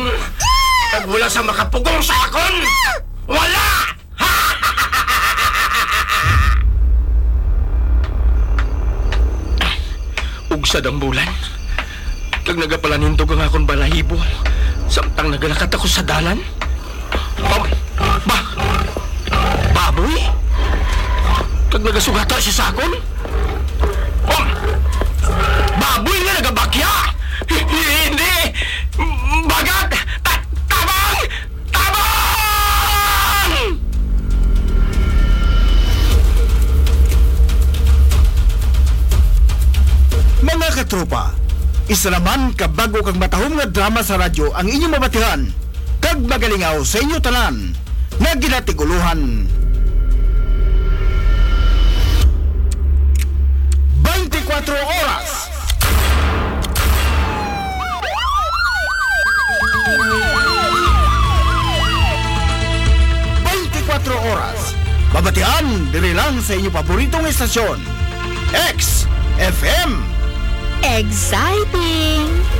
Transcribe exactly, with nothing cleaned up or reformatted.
Kag wala sa makapugong sa akon! Wala! Ugsad ang bulan. Kag nagapalanindog ang akong balahibo. Samtang nagalakat ako sa dalan. Oh, ba? Baboy? Kag nagasugata siya sa akon? Oh, baboy nga nagabakya! Hindi! Bagat! Ta- tabang! Tabang! Mga katropa, isa naman kabago kag matahom nga drama sa radyo ang inyong mabatihan kag magalingaw sa inyo tanan nga ginatiguluhan. twenty-four oras. twenty-four oras. Babatian diri lang sa inyong paboritong estasyon. X F M. Exciting!